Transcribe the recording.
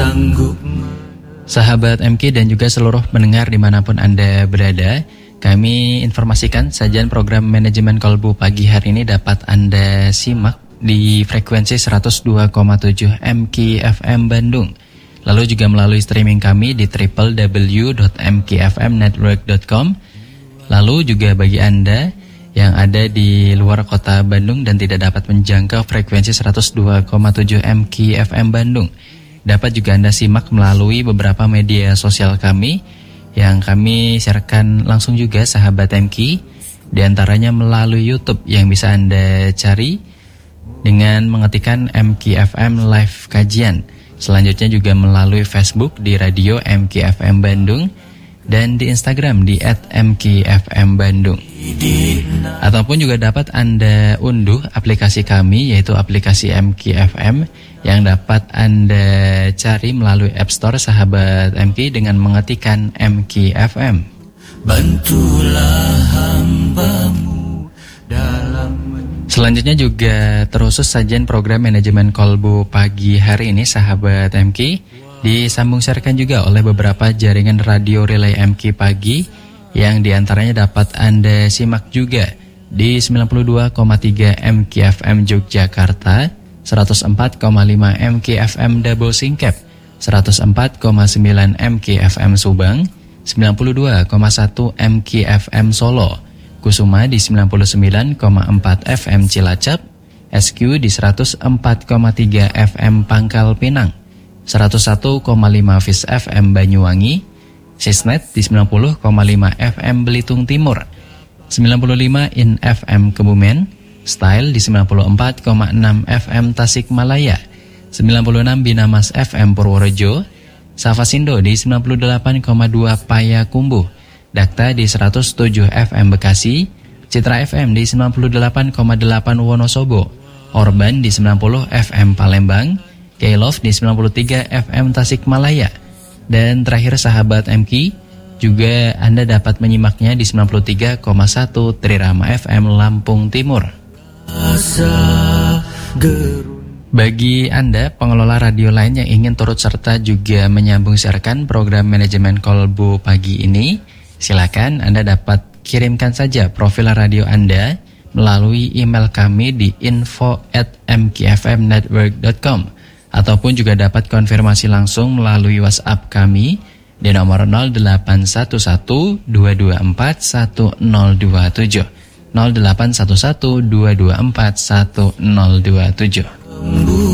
Sahabat MK dan juga seluruh pendengar dimanapun Anda berada, kami informasikan sajian program manajemen kolbu pagi hari ini dapat Anda simak di frekuensi 102,7 MK FM Bandung. Lalu juga melalui streaming kami di www.mkfmnetwork.com. Lalu juga bagi Anda yang ada di luar kota Bandung dan tidak dapat menjangkau frekuensi 102,7 MK FM Bandung, dapat juga Anda simak melalui beberapa media sosial kami yang kami siarkan langsung juga sahabat MK, di antaranya melalui YouTube yang bisa Anda cari dengan mengetikkan MK FM Live Kajian. Selanjutnya juga melalui Facebook di Radio MK FM Bandung dan di Instagram di @mkfm Bandung. Ataupun juga dapat Anda unduh aplikasi kami, yaitu aplikasi MK FM yang dapat Anda cari melalui App Store sahabat MK dengan mengetikkan MK FM. Bantulah hambamu dalam. Selanjutnya juga terusus sajian program manajemen kolbu pagi hari ini sahabat MK disambung siarkan juga oleh beberapa jaringan radio relay MK pagi yang diantaranya dapat Anda simak juga di 92,3 MK FM Yogyakarta, 104,5 MK FM Double Singkep, 104,9 MK FM Subang, 92,1 MK FM Solo, Kusuma di 99,4 FM Cilacap, SQ di 104,3 FM Pangkal Pinang, 101,5 Fis FM Banyuwangi, Sisnet di 90,5 FM Belitung Timur, 95 In FM Kebumen, Style di 94,6 FM Tasikmalaya, 96 Binamas FM Purworejo, Safasindo di 98,2 Payakumbuh, Dakta di 107 FM Bekasi, Citra FM di 98,8 Wonosobo, Orban di 90 FM Palembang, K-Love di 93 FM Tasikmalaya. Dan terakhir sahabat MK, juga Anda dapat menyimaknya di 93,1 Trirama FM Lampung Timur. Bagi Anda pengelola radio lain yang ingin turut serta juga menyambung siarkan program manajemen kolbu pagi ini, silakan Anda dapat kirimkan saja profil radio Anda melalui email kami di info@mkfmnetwork.com. Ataupun juga dapat konfirmasi langsung melalui WhatsApp kami di nomor 0811-224-1027 0811-224-1027.